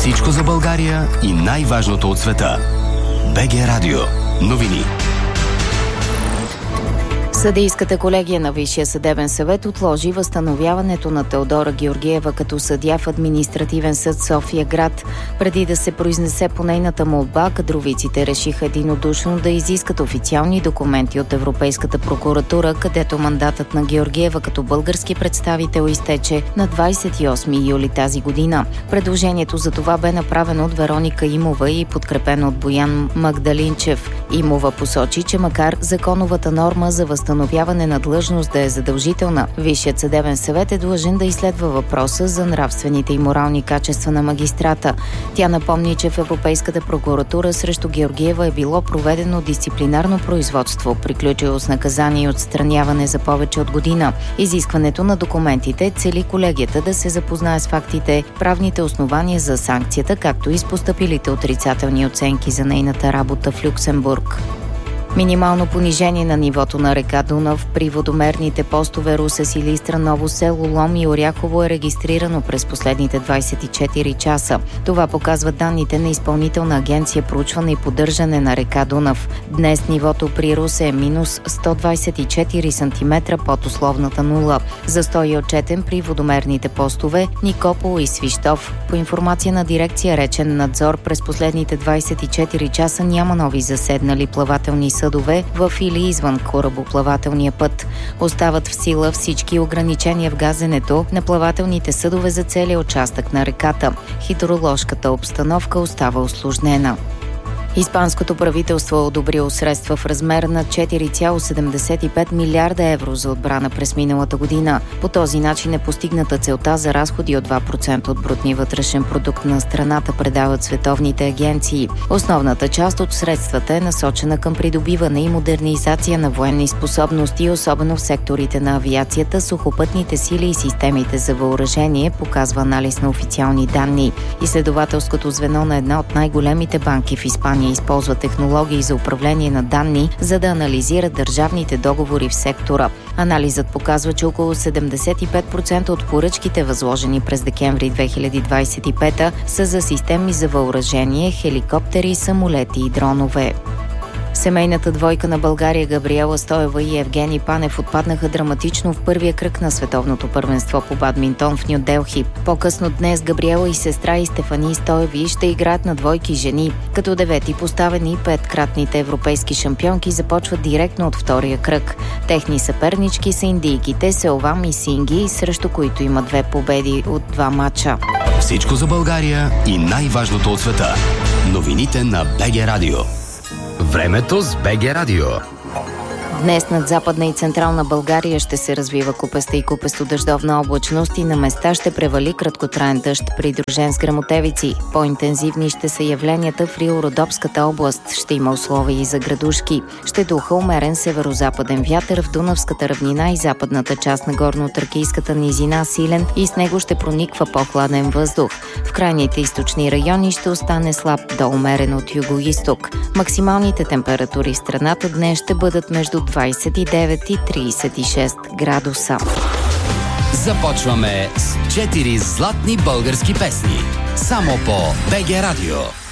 Всичко за България и най-важното от света. БГ Радио. Новини. Съдийската колегия на Висшия съдебен съвет отложи възстановяването на Теодора Георгиева като съдия в Административен съд София град. Преди да се произнесе по нейната молба, кадровиците решиха единодушно да изискат официални документи от Европейската прокуратура, където мандатът на Георгиева като български представител изтече на 28 юли тази година. Предложението за това бе направено от Вероника Имова и подкрепено от Боян Магдалинчев. Имова посочи, че макар законовата норма за възстановяване на длъжност да е задължителна, Висшият съдебен съвет е длъжен да изследва въпроса за нравствените и морални качества на магистрата. Тя напомни, че в Европейската прокуратура срещу Георгиева е било проведено дисциплинарно производство, приключило с наказание и отстраняване за повече от година. Изискването на документите цели колегията да се запознае с фактите, правните основания за санкцията, както и с постъпилите отрицателни оценки за нейната работа в Люксембург. Минимално понижение на нивото на река Дунав при водомерните постове Русе, Силистра, Ново село, Лом и Оряхово е регистрирано през последните 24 часа. Това показват данните на Изпълнителна агенция проучване и поддържане на река Дунав. Днес нивото при Русе е минус 124 см под условната нула. Застой е отчетен при водомерните постове Никопол и Свищов. По информация на дирекция Речен надзор, през последните 24 часа няма нови заседнали плавателни съдове в или извън корабоплавателния път. Остават в сила всички ограничения в газенето на плавателните съдове за целия участък на реката. Хидроложката обстановка остава усложнена. Испанското правителство е одобрило средства в размер на 4,75 милиарда евро за отбрана през миналата година. По този начин е постигната целта за разходи от 2% от брутния вътрешен продукт на страната, предават световните агенции. Основната част от средствата е насочена към придобиване и модернизация на военни способности, особено в секторите на авиацията, сухопътните сили и системите за въоръжение, показва анализ на официални данни. Изследователското звено на една от най-големите банки в Испания използва технологии за управление на данни, за да анализира държавните договори в сектора. Анализът показва, че около 75% от поръчките, възложени през декември 2025, са за системи за въоръжение, хеликоптери, самолети и дронове. Семейната двойка на България Габриела Стоева и Евгений Панев отпаднаха драматично в първия кръг на световното първенство по бадминтон в Ню Делхи. По-късно днес Габриела и сестра и Стефани Стоеви ще играят на двойки жени. Като девети поставени, 5-кратните европейски шампионки започват директно от втория кръг. Техни съпернички са индийките Селвам и Синги, срещу които има 2 победи от 2 мача. Всичко за България и най-важното от света. Новините на БГ Радио. Времето с БГ Радио. Днес над Западна и Централна България ще се развива купеста и купесто-дъждовна облачност и на места ще превали краткотраен дъжд, придружен с гръмотевици. По-интензивни ще са явленията в Рило-Родопската област. Ще има условия и за градушки. Ще духа умерен северо-западен вятър в Дунавската равнина и западната част на горно-тракийската низина силен и с него ще прониква по-хладен въздух. В крайните източни райони ще остане слаб до умерен от юго-исток. Максималните температури в страната днес ще бъдат между 29 и 36 градуса. Започваме с 4 златни български песни. Само по БГ Радио.